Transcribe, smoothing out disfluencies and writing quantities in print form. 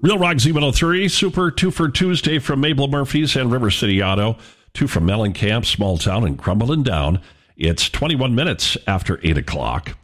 Real Rock Z103, Super 2 for Tuesday from Mabel Murphy's and River City Auto. 2 from Mellencamp, Small Town, and Crumbling Down. It's 21 minutes after 8 o'clock.